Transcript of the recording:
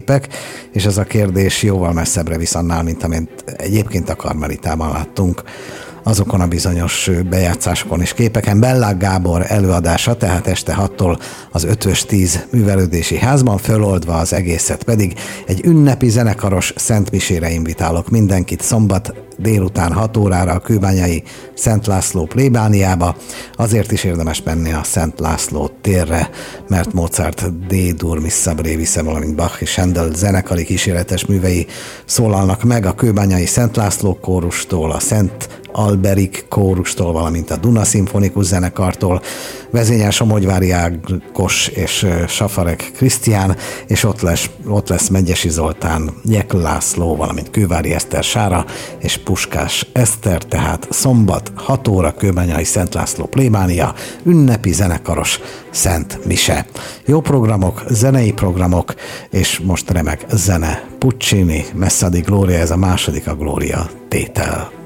képek, és ez a kérdés jóval messzebbre visz annál, mint amit egyébként a Karmelitában láttunk azokon a bizonyos bejátszásokon és képeken. Bellák Gábor előadása, tehát este 6-tól az Ötvös 10 művelődési házban, föloldva az egészet pedig egy ünnepi zenekaros szentmisére invitálok mindenkit szombat délután 6 órára a kőbányai Szent László plébániába. Azért is érdemes menni a Szent László térre, mert Mozart D-dur Missa Brevisse, valamint Bach és Handel zenekari kíséretes művei szólalnak meg a kőbányai Szent László kórustól, a Szent Alberik kórustól, valamint a Duna szimfonikus zenekartól, vezényel Somogyvári Ágos és Safarek Krisztián, és ott lesz Megyesi Zoltán, Jekl László, valamint Kővári Eszter Sára és Puskás Eszter, tehát szombat 6 óra Kőbányai Szent László plébánia, ünnepi zenekaros Szent Mise. Jó programok, zenei programok, és most remek zene. Puccini, Messa di Gloria, ez a második a Gloria tétel.